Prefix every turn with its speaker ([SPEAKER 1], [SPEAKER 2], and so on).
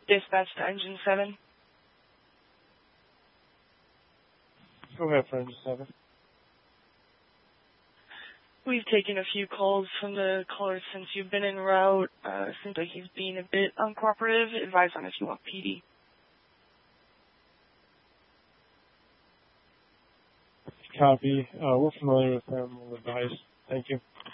[SPEAKER 1] Dispatch to Engine 7.
[SPEAKER 2] Go ahead for Engine 7.
[SPEAKER 1] We've taken a few calls from the caller since you've been en route. Seems like he's being a bit uncooperative. Advise on if you want PD.
[SPEAKER 2] Copy. We're familiar with them. We'll advise. Thank you.